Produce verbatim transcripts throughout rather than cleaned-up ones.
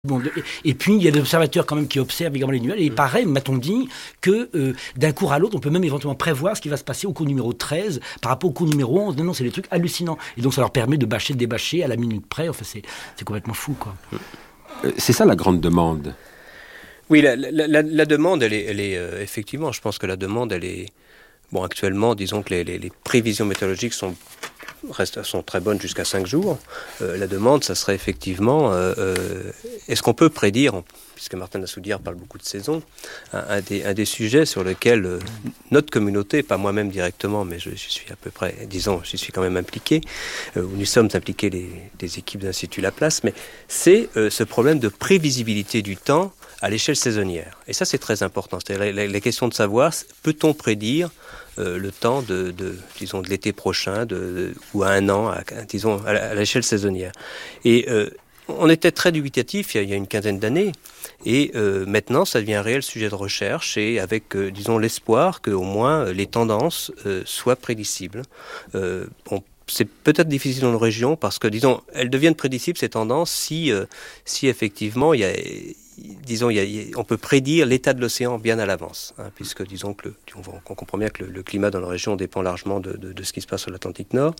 Bon, et, et puis il y a des observateurs quand même qui observent également les nuages, et il paraît, m'a-t-on dit, que euh, d'un cours à l'autre, on peut même éventuellement prévoir ce qui va se passer au cours numéro treize par rapport au cours numéro onze. Non, non, c'est des trucs hallucinants. Et donc ça leur permet de bâcher, de débâcher à la minute près. Enfin, c'est, c'est complètement fou, quoi. C'est ça la grande demande. Oui, la, la, la, la demande, elle est, elle est euh, effectivement, je pense que la demande, elle est... Bon, actuellement, disons que les, les, les prévisions météorologiques sont... Restent, sont très bonnes jusqu'à cinq jours. Euh, la demande, ça serait effectivement, euh, euh, est-ce qu'on peut prédire, puisque Martin Lassoudière parle beaucoup de saison, un, un, des, un des sujets sur lesquels euh, notre communauté, pas moi-même directement, mais je, je suis à peu près, disons, je suis quand même impliqué, euh, où nous sommes impliqués les, les équipes d'Institut Laplace, mais c'est euh, ce problème de prévisibilité du temps à l'échelle saisonnière. Et ça, c'est très important. C'est-à-dire la, la, la question de savoir, peut-on prédire euh, le temps de, de, disons, de l'été prochain, de, de, ou à un an, à, disons, à, à l'échelle saisonnière. Et euh, on était très dubitatif il y a, il y a une quinzaine d'années. Et euh, maintenant, ça devient un réel sujet de recherche, et avec, euh, disons, l'espoir qu'au moins euh, les tendances euh, soient prédicibles. Euh, on C'est peut-être difficile dans nos régions parce que, disons, elles deviennent prédicibles, ces tendances, si, euh, si effectivement, il y a, disons, il y a, on peut prédire l'état de l'océan bien à l'avance, hein, puisque, disons, que le, on, on comprend bien que le, le climat dans nos régions dépend largement de, de, de ce qui se passe sur l'Atlantique Nord.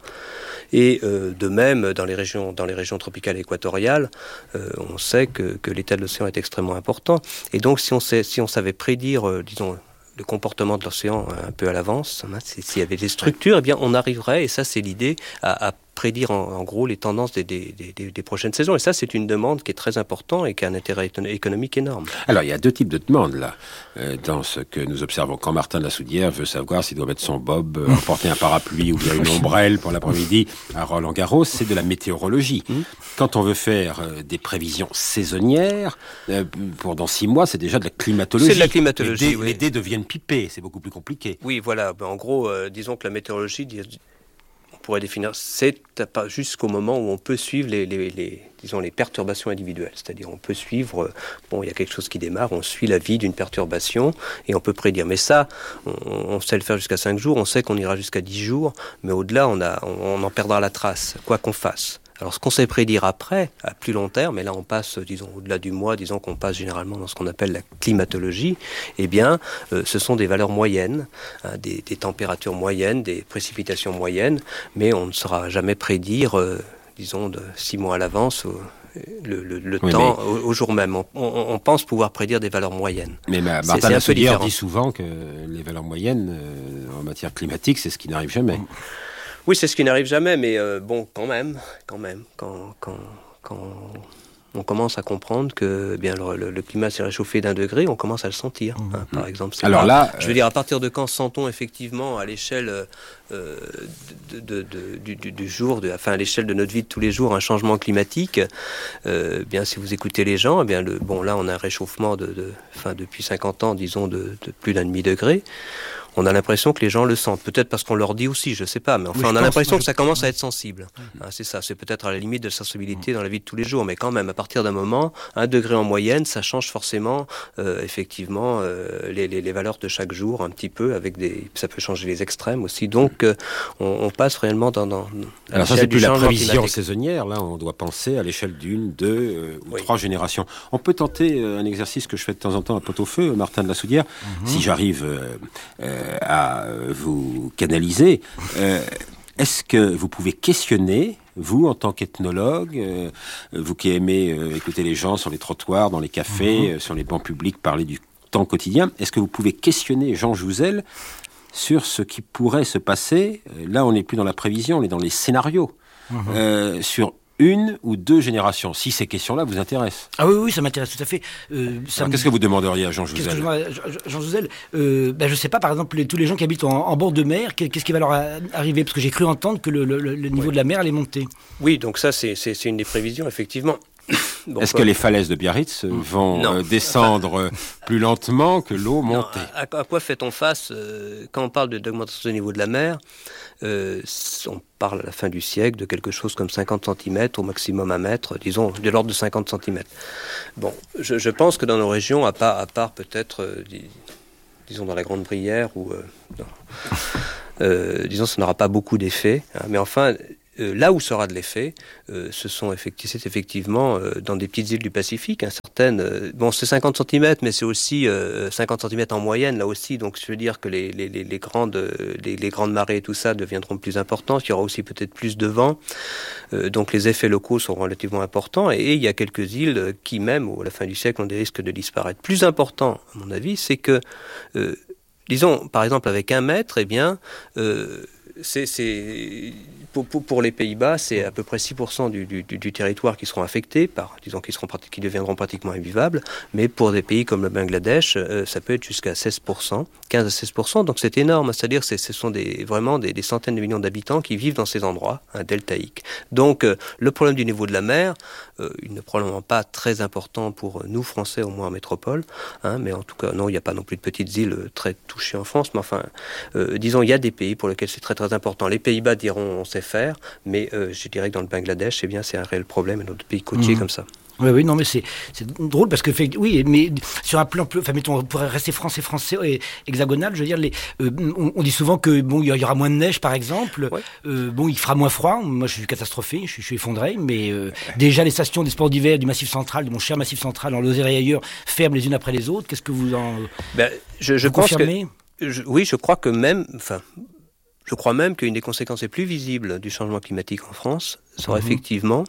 Et euh, de même, dans les régions, dans les régions tropicales et équatoriales, euh, on sait que, que l'état de l'océan est extrêmement important. Et donc, si on, sait, si on savait prédire, euh, disons, le comportement de l'océan un peu à l'avance, hein, s'il y avait des structures, eh bien on arriverait, et ça c'est l'idée, à, à prédire en, en gros les tendances des, des, des, des prochaines saisons. Et ça c'est une demande qui est très importante et qui a un intérêt économique énorme. Alors il y a deux types de demandes là, euh, dans ce que nous observons. Quand Martin Lassoudière veut savoir s'il doit mettre son bob, euh, porter un parapluie ou bien une ombrelle pour l'après-midi à Roland-Garros, c'est de la météorologie. Mmh. Quand on veut faire euh, des prévisions saisonnières, euh, pour dans six mois, c'est déjà de la climatologie. C'est de la climatologie, les dés, oui. Les dés deviennent pipés, c'est beaucoup plus compliqué. Oui, voilà. Ben, en gros, euh, disons que la météorologie, on pourrait définir, c'est pas jusqu'au moment où on peut suivre les, les, les, disons, les perturbations individuelles. C'est-à-dire, on peut suivre, euh, bon, il y a quelque chose qui démarre, on suit la vie d'une perturbation et on peut prédire. Mais ça, on, on sait le faire jusqu'à cinq jours, on sait qu'on ira jusqu'à dix jours, mais au-delà, on, a, on, on en perdra la trace, quoi qu'on fasse. Alors, ce qu'on sait prédire après, à plus long terme, et là on passe, disons, au-delà du mois, disons qu'on passe généralement dans ce qu'on appelle la climatologie, eh bien, euh, ce sont des valeurs moyennes, hein, des, des températures moyennes, des précipitations moyennes, mais on ne saura jamais prédire, euh, disons, de six mois à l'avance, euh, le, le, le oui, temps mais... au, au jour même. On, on, on pense pouvoir prédire des valeurs moyennes. Mais ma, Martin Lassoudière dit souvent que les valeurs moyennes, euh, en matière climatique, c'est ce qui n'arrive jamais. Oui, c'est ce qui n'arrive jamais, mais euh, bon, quand même, quand même, quand, quand, quand on commence à comprendre que eh bien le, le, le climat s'est réchauffé d'un degré, on commence à le sentir. Mmh. Hein, par exemple, c'est alors pas, là, je veux dire, à partir de quand sent-on effectivement à l'échelle euh, de, de, de, du, du, du jour, de, enfin à l'échelle de notre vie de tous les jours, un changement climatique. Euh, bien, si vous écoutez les gens, eh bien, le, bon, là, on a un réchauffement de, de, enfin, depuis cinquante ans, disons, de, de plus d'un demi degré. On a l'impression que les gens le sentent. Peut-être parce qu'on leur dit aussi, je ne sais pas. Mais enfin, oui, on a pense, l'impression que ça commence à être sensible. Mmh. Hein, c'est ça. C'est peut-être à la limite de la sensibilité mmh. dans la vie de tous les jours. Mais quand même, à partir d'un moment, un degré en moyenne, ça change forcément, euh, effectivement, euh, les, les, les valeurs de chaque jour, un petit peu. Avec des, ça peut changer les extrêmes aussi. Donc, euh, on, on passe réellement dans... dans Alors ça, c'est plus la prévision climatique. Saisonnière. Là, on doit penser à l'échelle d'une, deux euh, ou oui. trois générations. On peut tenter euh, un exercice que je fais de temps en temps à Pot-au-Feu, Martin Lassoudière, mmh. si j'arrive... Euh, euh, à vous canaliser. Euh, est-ce que vous pouvez questionner, vous, en tant qu'ethnologue, euh, vous qui aimez euh, écouter les gens sur les trottoirs, dans les cafés, mmh. euh, sur les bancs publics, parler du temps quotidien, est-ce que vous pouvez questionner Jean Jouzel sur ce qui pourrait se passer? Là, on n'est plus dans la prévision, on est dans les scénarios. Mmh. Euh, sur une ou deux générations, si ces questions-là vous intéressent. Ah oui, oui, ça m'intéresse tout à fait. Euh, ça Alors, me... Qu'est-ce que vous demanderiez à Jean Jouzel? Qu'est-ce que je... Jean Jouzel, euh, ben, je ne sais pas, par exemple, les, tous les gens qui habitent en, en bord de mer, qu'est-ce qui va leur arriver? Parce que j'ai cru entendre que le, le, le niveau oui. de la mer allait monter. Oui, donc ça, c'est, c'est, c'est une des prévisions, effectivement. Bon, Est-ce quoi. que les falaises de Biarritz vont euh, descendre enfin... plus lentement que l'eau monter? Non, à, à quoi fait-on face euh, quand on parle de, d'augmentation du niveau de la mer? Euh, on parle à la fin du siècle de quelque chose comme cinquante centimètres, au maximum un mètre, disons de l'ordre de cinquante centimètres. Bon, je, je pense que dans nos régions, à part, à part peut-être, euh, dis, disons dans la Grande Brière, ou euh, euh, disons ça n'aura pas beaucoup d'effet, hein, mais enfin... euh, là où sera de l'effet, euh, ce sont effecti- c'est effectivement euh, dans des petites îles du Pacifique, hein, certaines, euh, bon c'est cinquante centimètres, mais c'est aussi euh, cinquante centimètres en moyenne là aussi, donc je veux dire que les, les, les, les, grandes, les, les grandes marées et tout ça deviendront plus importantes, il y aura aussi peut-être plus de vent, euh, donc les effets locaux sont relativement importants, et, et il y a quelques îles qui même, à la fin du siècle, ont des risques de disparaître. Plus important, à mon avis, c'est que, euh, disons, par exemple avec un mètre, eh bien, euh, c'est... c'est Pour, pour, pour les Pays-Bas, c'est à peu près six pour cent du, du, du territoire qui seront affectés, par, disons, qui, seront, qui deviendront pratiquement invivables. Mais pour des pays comme le Bangladesh, euh, ça peut être jusqu'à seize pour cent, quinze à seize pour cent. Donc c'est énorme. C'est-à-dire que ce sont des, vraiment des, des centaines de millions d'habitants qui vivent dans ces endroits, un deltaïque. Donc euh, le problème du niveau de la mer, euh, il n'est probablement pas très important pour nous, Français, au moins en métropole. Hein, mais en tout cas, non, il n'y a pas non plus de petites îles très touchées en France. Mais enfin, euh, disons, il y a des pays pour lesquels c'est très très important. Les Pays-Bas diront, on sait faire, mais euh, je dirais que dans le Bangladesh, eh bien, c'est un réel problème, et dans d'autres pays côtiers mmh. comme ça. Oui, oui, non, mais c'est, c'est drôle parce que, oui, mais sur un plan, enfin, mettons, on pourrait rester français, français et hexagonal, je veux dire, les, euh, on, on dit souvent que, bon, il y aura moins de neige, par exemple, ouais. euh, bon, il fera moins froid, moi je suis catastrophé, je suis, je suis effondré, mais euh, déjà les stations des sports d'hiver du Massif Central, de mon cher Massif Central, en Lozère et ailleurs, ferment les unes après les autres, qu'est-ce que vous en ben, je, je vous pense confirmez que, je, Oui, je crois que même, enfin, je crois même qu'une des conséquences les plus visibles du changement climatique en France sera mmh. effectivement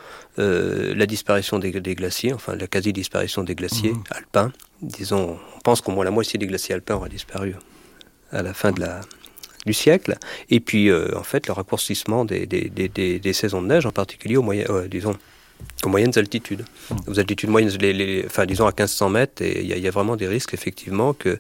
euh, la disparition des, des glaciers, enfin la quasi-disparition des glaciers mmh. alpins. Disons, on pense qu'au moins la moitié des glaciers alpins aura disparu à la fin de la, du siècle. Et puis, euh, en fait, le raccourcissement des, des, des, des, des saisons de neige, en particulier au moyen, euh, disons, aux moyennes altitudes. Mmh. Aux altitudes moyennes, les, les, enfin, disons à quinze cents mètres, il y, y a vraiment des risques, effectivement, que,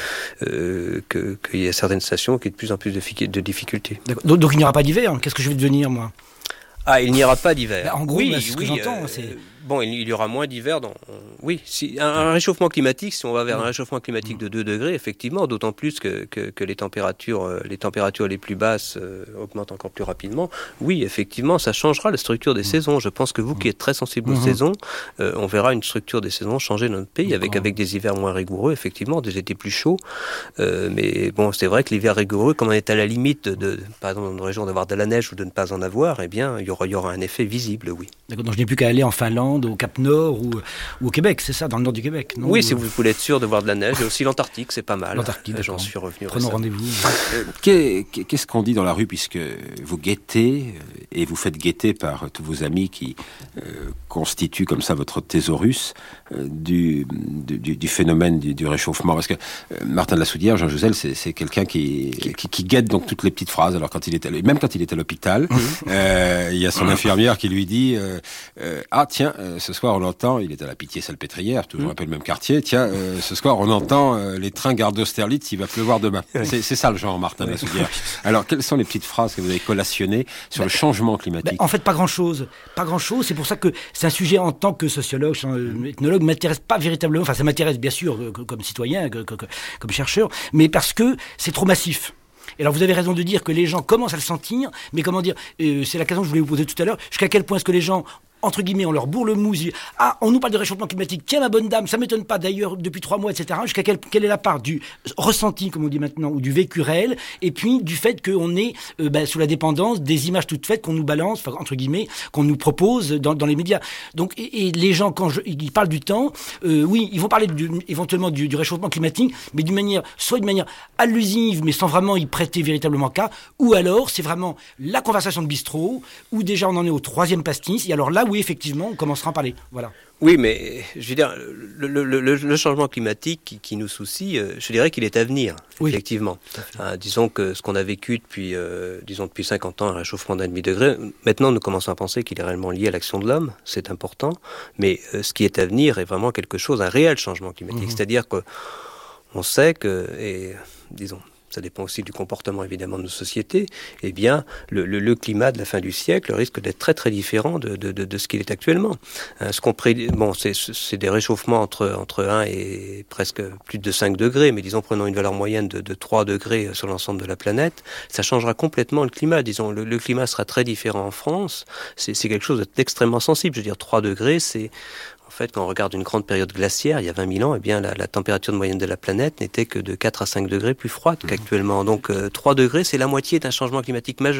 euh, que, qu'il y a certaines stations qui aient de plus en plus de, fi- de difficultés. Donc, donc il n'y aura pas d'hiver. Qu'est-ce que je vais devenir, moi ? Ah, il n'y aura pas d'hiver. Bah, en gros, oui, là, c'est ce oui, que j'entends. Euh, c'est... Bon, il y aura moins d'hiver dans... Oui, si, un, un réchauffement climatique, si on va vers un réchauffement climatique de deux degrés, effectivement, d'autant plus que, que, que les, températures, les températures les plus basses euh, augmentent encore plus rapidement, oui, effectivement, ça changera la structure des mmh. saisons. Je pense que vous qui êtes très sensible aux mmh. saisons, euh, on verra une structure des saisons changer dans notre pays, avec, avec des hivers moins rigoureux, effectivement, des étés plus chauds. Euh, mais bon, c'est vrai que l'hiver rigoureux, comme on est à la limite, de, de, par exemple, dans une région d'avoir de la neige ou de ne pas en avoir, eh bien, il y aura, il y aura un effet visible, oui. D'accord, donc je n'ai plus qu'à aller en Finlande, au Cap Nord ou, ou au Québec, c'est ça, dans le nord du Québec, non ? Oui, si vous voulez être sûr de voir de la neige, et aussi l'Antarctique, c'est pas mal. L'Antarctique, j'en suis revenu. Prenons rendez-vous. Euh, qu'est, qu'est-ce qu'on dit dans la rue, puisque vous guettez, et vous faites guetter par tous vos amis qui euh, constituent comme ça votre thésaurus euh, du, du, du phénomène du, du réchauffement. Parce que euh, Martin de la Soudière, Jean Jouzel, c'est, c'est quelqu'un qui, qui, qui guette donc toutes les petites phrases. Alors quand il est à, même quand il est à l'hôpital, euh, il y a son infirmière qui lui dit euh, euh, ah tiens, euh, ce soir on entend, il est à la Pitié-Salpêtrière, toujours un peu le même quartier, tiens, euh, ce soir on entend euh, les trains gare d'Austerlitz, il va pleuvoir demain. C'est, c'est ça le genre, Martin de la Soudière. Alors quelles sont les petites phrases que vous avez collationnées sur bah, le changement climatique ? bah, En fait, pas grand-chose. Pas grand-chose. C'est pour ça que c'est un sujet, en tant que sociologue, ethnologue, m'intéresse pas véritablement. Enfin, ça m'intéresse bien sûr comme citoyen, comme chercheur, mais parce que c'est trop massif. Et alors vous avez raison de dire que les gens commencent à le sentir, mais comment dire, euh, c'est la question que je voulais vous poser tout à l'heure, jusqu'à quel point est-ce que les gens, entre guillemets, on leur bourre le mou, disent, ah, on nous parle de réchauffement climatique, tiens ma bonne dame, ça m'étonne pas d'ailleurs depuis trois mois, et cetera. Jusqu'à quelle, quelle est la part du ressenti, comme on dit maintenant, ou du vécu réel, et puis du fait qu'on est euh, bah, sous la dépendance des images toutes faites qu'on nous balance, enfin, entre guillemets, qu'on nous propose dans, dans les médias. Donc, et, et les gens, quand je, ils parlent du temps, euh, oui, ils vont parler du, éventuellement du, du réchauffement climatique, mais d'une manière, soit d'une manière allusive, mais sans vraiment y prêter véritablement cas, ou alors c'est vraiment la conversation de bistrot, où déjà on en est au troisième pastis, et alors là, oui, effectivement, on commencera à parler. Voilà. Oui, mais je veux dire, le, le, le, le changement climatique qui, qui nous soucie, euh, je dirais qu'il est à venir, oui, effectivement. Hein, disons que ce qu'on a vécu depuis, euh, disons depuis cinquante ans, un réchauffement d'un demi degré, maintenant nous commençons à penser qu'il est réellement lié à l'action de l'homme, c'est important, mais euh, ce qui est à venir est vraiment quelque chose, un réel changement climatique. Mmh. C'est-à-dire qu'on sait que, et disons, ça dépend aussi du comportement évidemment de nos sociétés, eh bien le, le, le climat de la fin du siècle risque d'être très très différent de, de, de, de ce qu'il est actuellement. Hein, ce qu'on pré... bon, c'est, c'est des réchauffements entre, entre un et presque plus de cinq degrés, mais disons prenons une valeur moyenne de, de trois degrés sur l'ensemble de la planète, ça changera complètement le climat. Disons, le, le climat sera très différent en France, c'est, c'est quelque chose d'extrêmement sensible. Je veux dire, trois degrés, c'est... En fait, quand on regarde une grande période glaciaire, il y a vingt mille ans, eh bien, la, la température moyenne de la planète n'était que de quatre à cinq degrés plus froide qu'actuellement. Donc, euh, trois degrés, c'est la moitié d'un changement climatique majeur.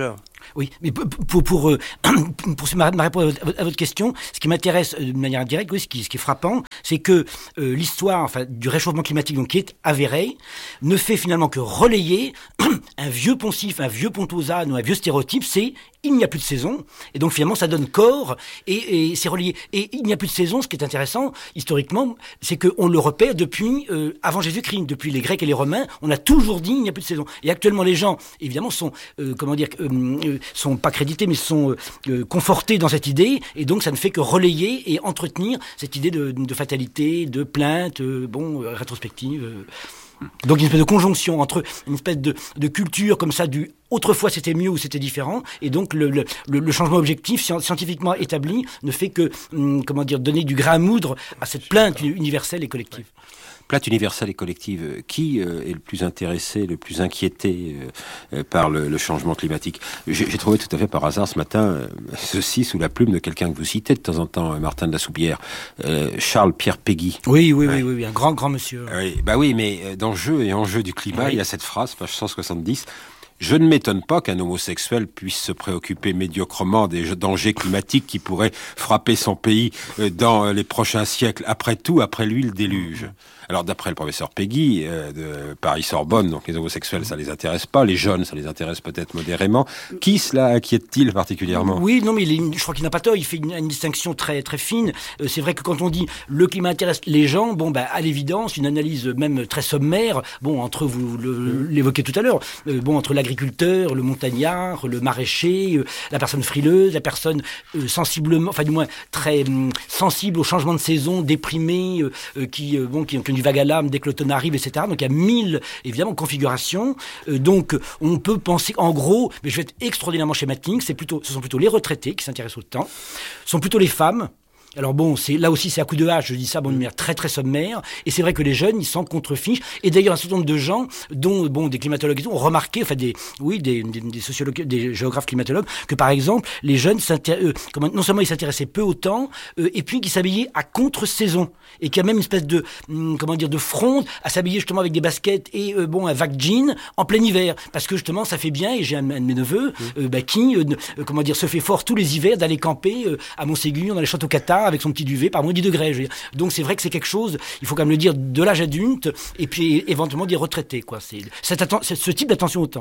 Oui, mais pour, pour, pour, euh, pour ma, ma réponse à votre question, ce qui m'intéresse de manière indirecte, oui, ce qui, ce qui est frappant, c'est que euh, l'histoire enfin, du réchauffement climatique, donc, qui est avérée, ne fait finalement que relayer un vieux poncif, un vieux pontosane ou un vieux stéréotype, c'est il n'y a plus de saison, et donc finalement ça donne corps, et, et c'est relié. Et il n'y a plus de saison, ce qui est intéressant, historiquement, c'est qu'on le repère depuis euh, avant Jésus-Christ, depuis les Grecs et les Romains, on a toujours dit il n'y a plus de saison. Et actuellement les gens, évidemment, sont, euh, comment dire, euh, euh, sont pas crédités, mais sont euh, confortés dans cette idée, et donc ça ne fait que relayer et entretenir cette idée de, de fatalité, de plainte, euh, bon, euh, rétrospective. Euh. Donc une espèce de conjonction entre une espèce de, de culture comme ça du autrefois c'était mieux ou c'était différent, et donc le, le, le changement objectif scientifiquement établi ne fait que hum, comment dire donner du grain à moudre à cette plainte universelle et collective. Plainte universelle et collective, qui euh, est le plus intéressé, le plus inquiété euh, par le, le changement climatique? J'ai, j'ai trouvé tout à fait par hasard ce matin euh, ceci sous la plume de quelqu'un que vous citez de temps en temps, euh, Martin de la Soubière, euh, Charles-Pierre Péguy. Oui, oui, ouais. oui, oui, oui, un grand, grand monsieur. Oui, bah oui, mais dans Jeux et enjeux du climat, oui. Il y a cette phrase, page cent soixante-dix. Je ne m'étonne pas qu'un homosexuel puisse se préoccuper médiocrement des dangers climatiques qui pourraient frapper son pays dans les prochains siècles. Après tout, après lui, le déluge. Alors, d'après le professeur Péguy, euh, de Paris-Sorbonne, donc les homosexuels, ça les intéresse pas. Les jeunes, ça les intéresse peut-être modérément. Qui cela inquiète-t-il particulièrement? Oui, non, mais il est, je crois qu'il n'a pas tort. Il fait une, une distinction très, très fine. Euh, c'est vrai que quand on dit le climat intéresse les gens, bon, bah, à l'évidence, une analyse même très sommaire, bon, entre vous le, l'évoquez tout à l'heure, euh, bon, entre l'agriculteur, le montagnard, le maraîcher, euh, la personne frileuse, la personne euh, sensiblement, enfin, du moins, très euh, sensible au changement de saison, déprimée, euh, euh, qui, euh, bon, qui, qui du vague à l'âme dès que l'automne arrive, et cetera. Donc il y a mille, évidemment, configurations. Euh, donc on peut penser, en gros, mais je vais être extraordinairement schématique, c'est plutôt, ce sont plutôt les retraités qui s'intéressent au temps, ce sont plutôt les femmes. Alors bon, c'est là aussi c'est à coup de hache, je dis ça bon, de manière très très sommaire, et c'est vrai que les jeunes ils s'en contrefichent, et d'ailleurs un certain nombre de gens, dont bon des climatologues ont remarqué, enfin des oui des, des, des sociologues, des géographes climatologues, que par exemple les jeunes euh, comment, non seulement ils s'intéressaient peu au temps, euh, et puis qu'ils s'habillaient à contre-saison, et qu'il y a même une espèce de hum, comment dire de fronde à s'habiller justement avec des baskets et euh, bon un vague jean en plein hiver, parce que justement ça fait bien, et j'ai un, un de mes neveux euh, bah, qui euh, euh, comment dire se fait fort tous les hivers d'aller camper euh, à Montségur dans les châteaux Cathars avec son petit duvet par moins dix degrés. Je veux dire. Donc c'est vrai que c'est quelque chose, il faut quand même le dire, de l'âge adulte et puis éventuellement des retraités, quoi. C'est cette atten- c'est ce type d'attention au temps.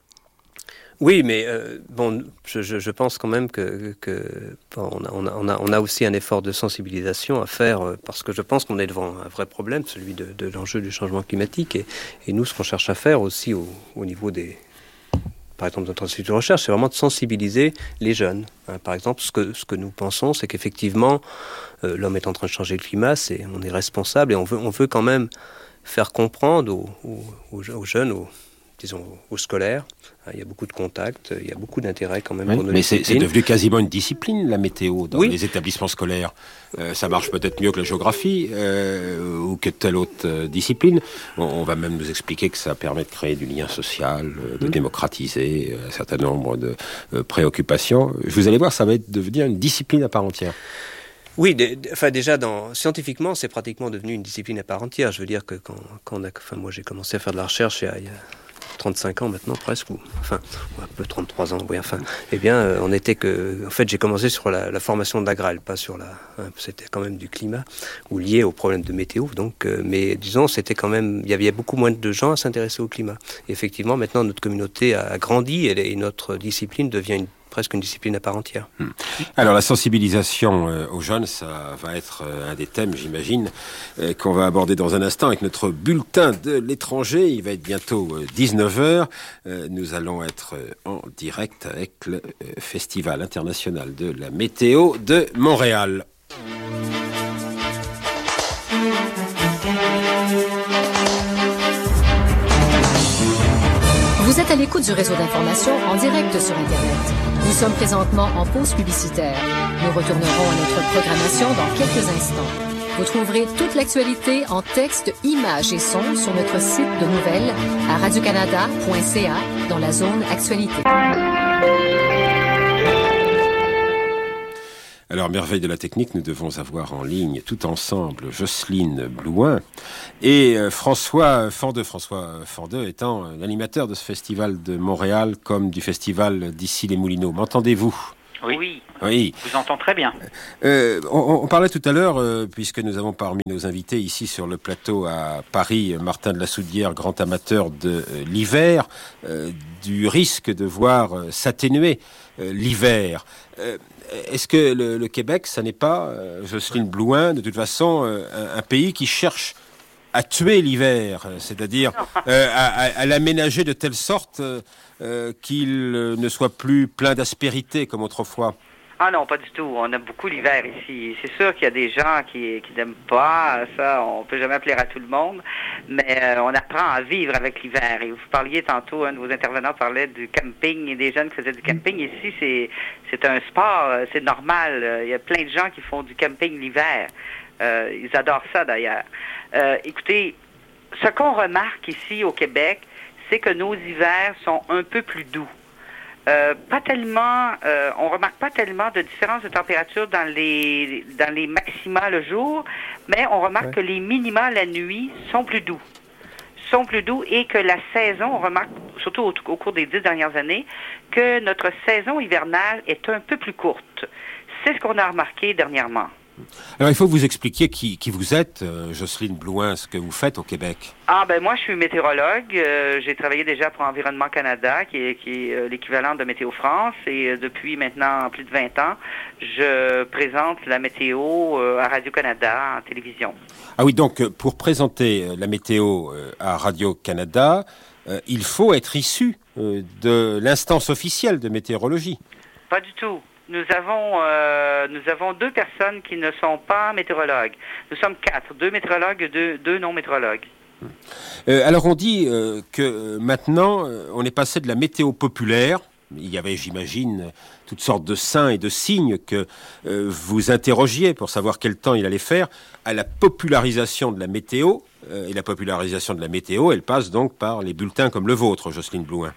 Oui, mais euh, bon, je, je, je pense quand même que, que bon, on, a, on, a, on, a, on a aussi un effort de sensibilisation à faire, euh, parce que je pense qu'on est devant un vrai problème, celui de, de l'enjeu du changement climatique, et, et nous, ce qu'on cherche à faire aussi au, au niveau des par exemple, notre institut de recherche, c'est vraiment de sensibiliser les jeunes. Hein, par exemple, ce que, ce que nous pensons, c'est qu'effectivement, euh, l'homme est en train de changer le climat, c'est, on est responsable, et on veut, on veut quand même faire comprendre aux, aux, aux jeunes, aux, disons, aux scolaires. Hein, il y a beaucoup de contacts, il y a beaucoup d'intérêt quand même oui, pour nos mais c'est, disciplines. c'est devenu quasiment une discipline, la météo, dans oui. les établissements scolaires. Euh, ça marche peut-être mieux que la géographie euh, ou que telle autre euh, discipline. On, on va même nous expliquer que ça permet de créer du lien social, euh, de mmh. démocratiser euh, un certain nombre de euh, préoccupations. Vous allez voir, ça va être devenir une discipline à part entière. Oui, de, de, enfin déjà, dans, scientifiquement, c'est pratiquement devenu une discipline à part entière. Je veux dire que quand, quand on a, enfin, moi j'ai commencé à faire de la recherche il y a, il y a trente-cinq ans maintenant presque, ou enfin un peu trente-trois ans, oui, enfin, eh bien euh, on était que, en fait j'ai commencé sur la, la formation de la grêle, pas sur la, hein, c'était quand même du climat, ou lié aux problèmes de météo, donc, euh, mais disons c'était quand même, il y avait beaucoup moins de gens à s'intéresser au climat. Et effectivement maintenant notre communauté a grandi et, et notre discipline devient une presque une discipline à part entière. Alors la sensibilisation euh, aux jeunes, ça va être euh, un des thèmes, j'imagine, euh, qu'on va aborder dans un instant avec notre bulletin de l'étranger. Il va être bientôt euh, dix-neuf heures. Euh, nous allons être euh, en direct avec le euh, Festival international de la météo de Montréal. Vous êtes à l'écoute du réseau d'information en direct sur Internet. Nous sommes présentement en pause publicitaire. Nous retournerons à notre programmation dans quelques instants. Vous trouverez toute l'actualité en texte, images et sons sur notre site de nouvelles à radio canada point c a dans la zone actualité. Alors, merveille de la technique, nous devons avoir en ligne tout ensemble Jocelyne Blouin et euh, François Fandeux. François Fandeux étant l'animateur de ce festival de Montréal comme du festival d'Issy-les-Moulineaux. M'entendez-vous ? Oui. Oui. Je vous entends très bien. Euh, on, on parlait tout à l'heure, euh, puisque nous avons parmi nos invités ici sur le plateau à Paris, Martin de la Soudière, grand amateur de euh, l'hiver, euh, du risque de voir euh, s'atténuer euh, l'hiver. Euh, est-ce que le, le Québec, ça n'est pas, euh, Jocelyne Blouin, de toute façon, euh, un, un pays qui cherche à tuer l'hiver, c'est-à-dire euh, à, à, à l'aménager de telle sorte euh, euh, qu'il euh, ne soit plus plein d'aspérité comme autrefois? Ah non, pas du tout. On aime beaucoup l'hiver ici. C'est sûr qu'il y a des gens qui, qui n'aiment pas ça. On peut jamais plaire à tout le monde, mais euh, on apprend à vivre avec l'hiver. Et vous parliez tantôt, un de vos intervenants parlait du camping et des jeunes qui faisaient du camping. Ici, c'est c'est un sport, c'est normal. Il y a plein de gens qui font du camping l'hiver. Euh, ils adorent ça d'ailleurs. Euh, écoutez, ce qu'on remarque ici au Québec, c'est que nos hivers sont un peu plus doux. Euh, pas tellement, euh, on remarque pas tellement de différence de température dans les dans les maxima le jour, mais on remarque ouais. que les minima la nuit sont plus doux, sont plus doux et que la saison, on remarque surtout au, au cours des dix dernières années, que notre saison hivernale est un peu plus courte. C'est ce qu'on a remarqué dernièrement. Alors, il faut vous expliquer qui, qui vous êtes, euh, Jocelyne Blouin, ce que vous faites au Québec. Ah, ben moi, je suis météorologue. Euh, j'ai travaillé déjà pour Environnement Canada, qui est, qui est euh, l'équivalent de Météo France. Et euh, depuis maintenant plus de vingt ans, je présente la météo euh, à Radio-Canada en télévision. Ah oui, donc, pour présenter la météo euh, à Radio-Canada, euh, il faut être issu euh, de l'instance officielle de météorologie. Pas du tout. Nous avons euh, nous avons deux personnes qui ne sont pas météorologues. Nous sommes quatre, deux météorologues et deux, deux non-météorologues. Euh, alors on dit euh, que maintenant, euh, on est passé de la météo populaire. Il y avait, j'imagine, toutes sortes de signs et de signes que euh, vous interrogiez pour savoir quel temps il allait faire, à la popularisation de la météo. Euh, et la popularisation de la météo, elle passe donc par les bulletins comme le vôtre, Jocelyne Blouin.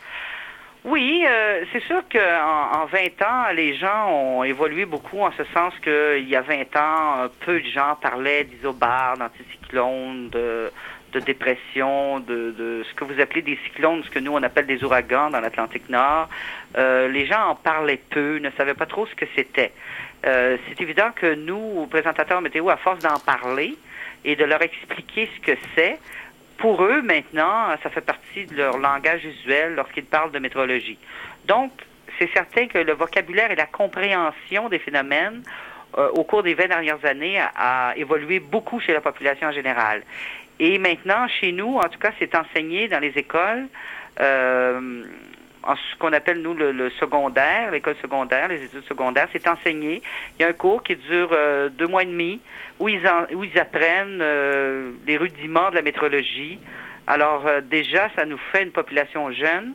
Oui, euh, c'est sûr qu'en en vingt ans, les gens ont évolué beaucoup en ce sens qu'il y a vingt ans, peu de gens parlaient d'isobars, d'anticyclones, de, de dépression, de, de ce que vous appelez des cyclones, ce que nous on appelle des ouragans dans l'Atlantique Nord. Euh, les gens en parlaient peu, ne savaient pas trop ce que c'était. Euh, c'est évident que nous, présentateurs météo, à force d'en parler et de leur expliquer ce que c'est, pour eux, maintenant, ça fait partie de leur langage usuel lorsqu'ils parlent de météorologie. Donc, c'est certain que le vocabulaire et la compréhension des phénomènes euh, au cours des vingt dernières années a, a évolué beaucoup chez la population en général. Et maintenant, chez nous, en tout cas, c'est enseigné dans les écoles, euh, en ce qu'on appelle, nous, le, le secondaire, l'école secondaire, les études secondaires, c'est enseigné. Il y a un cours qui dure euh, deux mois et demi où ils, en, où ils apprennent euh, les rudiments de la météorologie. Alors, euh, déjà, ça nous fait une population jeune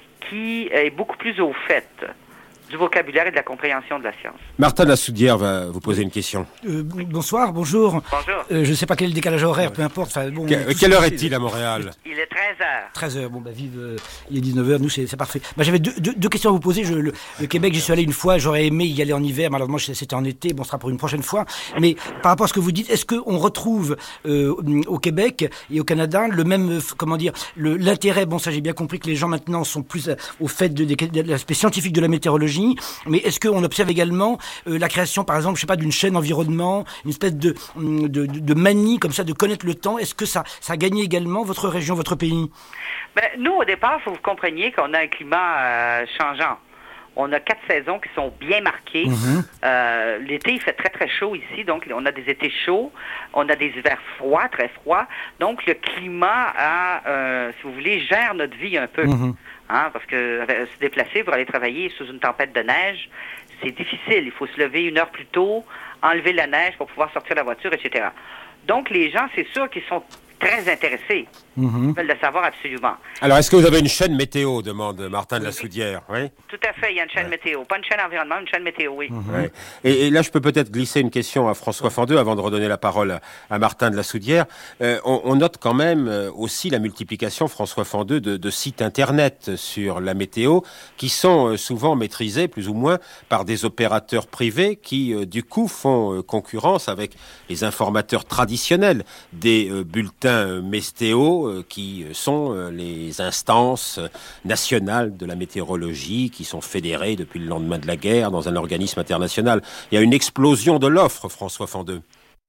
qui est beaucoup plus au fait du vocabulaire et de la compréhension de la science. Martin de la Soudière va vous poser une question. Euh, bonsoir, bonjour. Bonjour. Euh, je ne sais pas quel est le décalage horaire, peu importe. Enfin, bon, que, quelle heure est-il à Montréal? Il est treize heures. treize heures, bon, bah, vive, euh, il est dix-neuf heures, nous, c'est, c'est parfait. Bah, j'avais deux, deux, deux questions à vous poser. Je, le, le Québec, j'y suis allé une fois, j'aurais aimé y aller en hiver, malheureusement, c'était en été, bon, ce sera pour une prochaine fois. Mais par rapport à ce que vous dites, est-ce qu'on retrouve euh, au Québec et au Canada le même, comment dire, le, l'intérêt, bon, ça j'ai bien compris que les gens maintenant sont plus au fait de, de, de l'aspect scientifique de la météorologie, mais est-ce qu'on observe également euh, la création, par exemple, je sais pas, d'une chaîne environnement, une espèce de, de, de, de manie comme ça de connaître le temps. Est-ce que ça, ça a gagné également votre région, votre pays? Ben, nous, au départ, il faut que vous compreniez qu'on a un climat euh, changeant. On a quatre saisons qui sont bien marquées. Mm-hmm. Euh, l'été, il fait très, très chaud ici. Donc, on a des étés chauds. On a des hivers froids, très froids. Donc, le climat, a, euh, si vous voulez, gère notre vie un peu. Mm-hmm. Hein, parce que euh, se déplacer pour aller travailler sous une tempête de neige, c'est difficile. Il faut se lever une heure plus tôt, enlever la neige pour pouvoir sortir la voiture, et cetera. Donc, les gens, c'est sûr qu'ils sont très intéressés. Mm-hmm. Ils veulent le savoir absolument. Alors, est-ce que vous avez une chaîne météo, demande Martin de la Soudière, oui? Tout à fait, il y a une chaîne ouais. météo. Pas une chaîne environnement, une chaîne météo, oui. Mm-hmm. Ouais. Et, et là, je peux peut-être glisser une question à François Fendeux avant de redonner la parole à, à Martin de la Soudière. Euh, on, on note quand même euh, aussi la multiplication, François Fendeux, de, de sites Internet sur la météo qui sont euh, souvent maîtrisés, plus ou moins, par des opérateurs privés qui, euh, du coup, font euh, concurrence avec les informateurs traditionnels des euh, bulletins euh, météo euh, qui sont euh, les instances nationales de la météorologie qui sont fédérées depuis le lendemain de la guerre dans un organisme international. Il y a une explosion de l'offre, François Fendeux.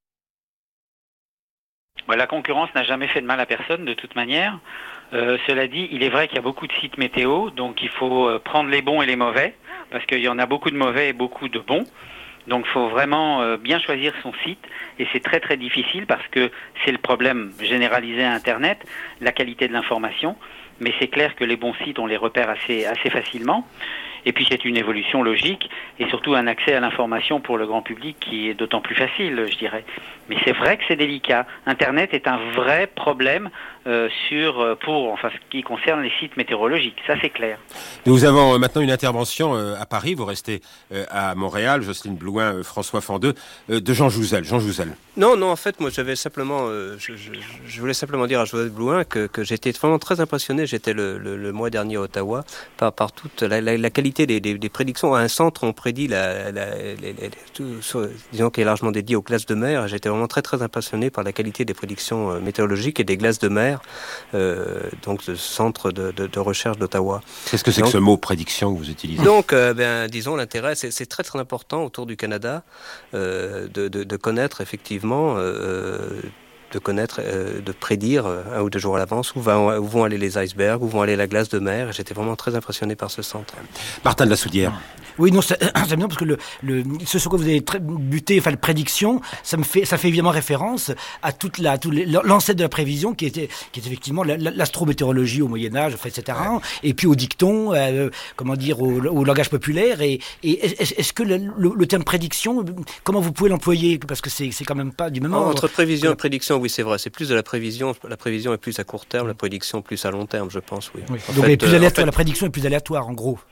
Bah, la concurrence n'a jamais fait de mal à personne, de toute manière. Euh, cela dit, il est vrai qu'il y a beaucoup de sites météo, donc il faut euh, prendre les bons et les mauvais, parce qu'il y en a beaucoup de mauvais et beaucoup de bons. Donc il faut vraiment euh, bien choisir son site, et c'est très très difficile parce que c'est le problème généralisé à Internet, la qualité de l'information, mais c'est clair que les bons sites, on les repère assez, assez facilement. Et puis c'est une évolution logique et surtout un accès à l'information pour le grand public qui est d'autant plus facile, je dirais. Mais c'est vrai que c'est délicat. Internet est un vrai problème euh, sur pour enfin ce qui concerne les sites météorologiques. Ça c'est clair. Nous avons maintenant une intervention euh, à Paris. Vous restez euh, à Montréal, Jocelyne Blouin, euh, François Fendeux, euh, de Jean Jouzel. Jean Jouzel. Non, non. En fait, moi, j'avais simplement, euh, je, je, je voulais simplement dire à Joseph Blouin que, que j'étais vraiment très impressionné. J'étais le, le, le mois dernier à Ottawa par, par toute la, la, la qualité des, des, des prédictions. À un centre, on prédit la, la, les, les, tout, sur, disons, qui est largement dédié aux glaces de mer. J'étais vraiment très très impressionné par la qualité des prédictions euh, météorologiques et des glaces de mer. Euh, donc, ce centre de, de, de recherche d'Ottawa. Qu'est-ce que c'est donc, que ce mot prédiction que vous utilisez? Donc, euh, ben, disons, l'intérêt, c'est, c'est très très important autour du Canada euh, de, de, de connaître effectivement Euh, de connaître, euh, de prédire euh, un ou deux jours à l'avance où, va, où vont aller les icebergs, où vont aller la glace de mer. Et j'étais vraiment très impressionné par ce centre. Martin de la Soudière. Oui, non, c'est bien parce que le, le, ce sur quoi vous avez très buté, enfin, la prédiction, ça me fait, ça fait évidemment référence à toute la, tout l'ancêtre de la prévision qui était, qui est effectivement l'astrométéorologie au Moyen-Âge, enfin, et cetera. Ouais. Et puis au dicton, euh, comment dire, au, au langage populaire. Et, et est-ce, est-ce que le, le, le terme prédiction, comment vous pouvez l'employer? Parce que c'est, c'est quand même pas du même ordre. Entre prévision et prédiction, oui, c'est vrai. C'est plus de la prévision. La prévision est plus à court terme, la prédiction plus à long terme, je pense, oui. oui. Donc, fait, plus euh, aléatoire, fait... la prédiction est plus aléatoire, en gros.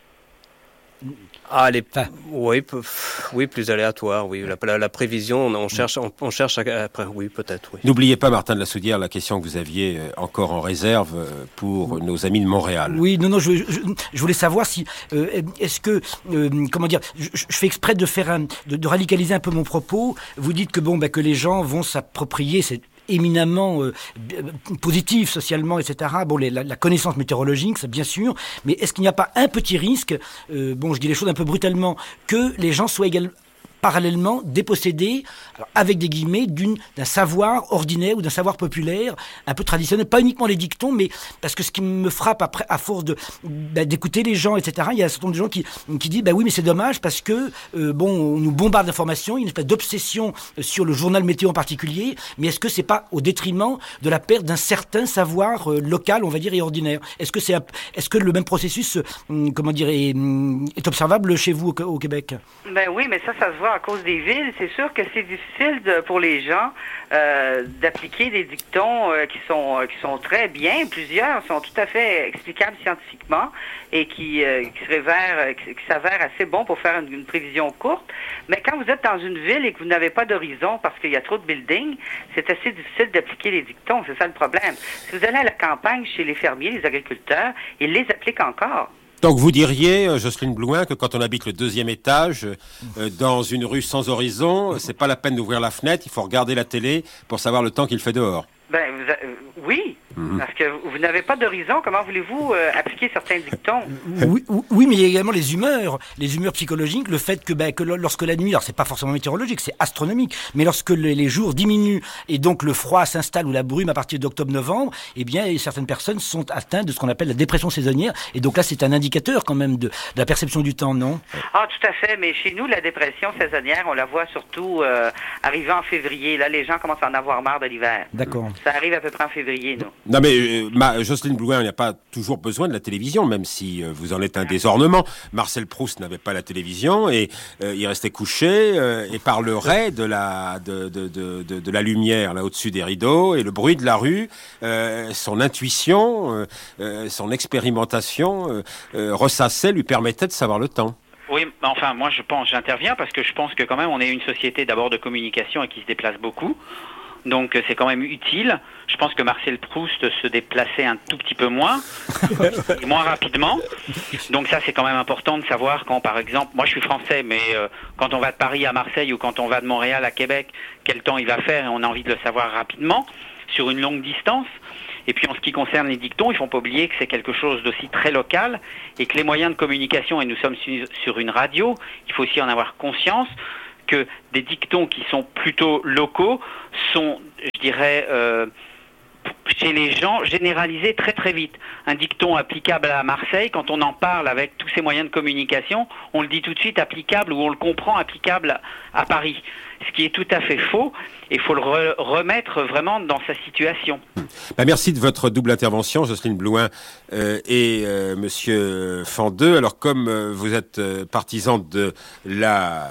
Ah, les... enfin. oui, peu... oui, plus aléatoire, oui. La, la, la prévision, on cherche, on, on cherche à... après, oui, peut-être, oui. N'oubliez pas, Martin de la Soudière, la question que vous aviez encore en réserve pour oui. nos amis de Montréal. Oui, non, non, je, je, je voulais savoir si, euh, est-ce que, euh, comment dire, je, je fais exprès de faire un, de, de radicaliser un peu mon propos. Vous dites que bon, bah, que les gens vont s'approprier cette éminemment euh, positif socialement, et cetera. Bon, les, la, la connaissance météorologique, c'est bien sûr, mais est-ce qu'il n'y a pas un petit risque, euh, bon, je dis les choses un peu brutalement, que les gens soient également parallèlement dépossédés, alors avec des guillemets, d'une, d'un savoir ordinaire ou d'un savoir populaire, un peu traditionnel, pas uniquement les dictons, mais parce que ce qui me frappe après, à force de, bah, d'écouter les gens, et cetera, il y a un certain nombre de gens qui, qui disent, bah oui, mais c'est dommage parce que, euh, bon, on nous bombarde d'informations, il y a une espèce d'obsession sur le journal météo en particulier, mais est-ce que c'est pas au détriment de la perte d'un certain savoir euh, local, on va dire, et ordinaire? Est-ce que c'est, est-ce que le même processus, euh, comment dire, est, est observable chez vous au, au Québec? Ben oui, mais ça, ça se voit à cause des villes. C'est sûr que c'est difficile de, pour les gens euh, d'appliquer des dictons euh, qui sont euh, qui sont très bien. Plusieurs sont tout à fait explicables scientifiquement et qui, euh, qui se révèrent, qui, qui s'avèrent assez bons pour faire une, une prévision courte. Mais quand vous êtes dans une ville et que vous n'avez pas d'horizon parce qu'il y a trop de buildings, c'est assez difficile d'appliquer les dictons. C'est ça le problème. Si vous allez à la campagne chez les fermiers, les agriculteurs, ils les appliquent encore. Donc vous diriez, Jocelyne Blouin, que quand on habite le deuxième étage, euh, dans une rue sans horizon, c'est pas la peine d'ouvrir la fenêtre, il faut regarder la télé pour savoir le temps qu'il fait dehors. Ben, vous a, euh, oui, mmh. parce que vous, vous n'avez pas d'horizon. Comment voulez-vous euh, appliquer certains dictons? Oui, oui, mais il y a également les humeurs, les humeurs psychologiques, le fait que, ben, que lorsque la nuit, alors c'est pas forcément météorologique, c'est astronomique, mais lorsque les, les jours diminuent et donc le froid s'installe ou la brume à partir d'octobre-novembre, eh bien, certaines personnes sont atteintes de ce qu'on appelle la dépression saisonnière. Et donc là, c'est un indicateur quand même de, de la perception du temps, non? Ah, tout à fait. Mais chez nous, la dépression saisonnière, on la voit surtout euh, arriver en février. Là, les gens commencent à en avoir marre de l'hiver. D'accord. Ça arrive à peu près en février, nous. Non mais euh, ma, Jocelyne Blouin, il n'y a pas toujours besoin de la télévision, même si euh, vous en êtes un des ornements. Marcel Proust n'avait pas la télévision et euh, il restait couché euh, et parlerait de la de, de, de, de, de la lumière là au-dessus des rideaux et le bruit de la rue, euh, son intuition, euh, euh, son expérimentation euh, euh, ressassait, lui permettait de savoir le temps. Oui, enfin moi je pense, j'interviens parce que je pense que quand même on est une société d'abord de communication et qui se déplace beaucoup. Donc c'est quand même utile. Je pense que Marcel Proust se déplaçait un tout petit peu moins, et moins rapidement. Donc ça c'est quand même important de savoir quand par exemple, moi je suis français, mais euh, quand on va de Paris à Marseille ou quand on va de Montréal à Québec, quel temps il va faire et on a envie de le savoir rapidement, sur une longue distance. Et puis en ce qui concerne les dictons, il ne faut pas oublier que c'est quelque chose d'aussi très local et que les moyens de communication, et nous sommes sur une radio, il faut aussi en avoir conscience, que des dictons qui sont plutôt locaux sont, je dirais, euh, chez les gens, généralisés très très vite. Un dicton applicable à Marseille, quand on en parle avec tous ces moyens de communication, on le dit tout de suite applicable ou on le comprend applicable à Paris. Ce qui est tout à fait faux, et il faut le re- remettre vraiment dans sa situation. Bah merci de votre double intervention, Jocelyne Blouin euh, et euh, Monsieur Fendeux. Alors comme euh, vous êtes euh, partisan de la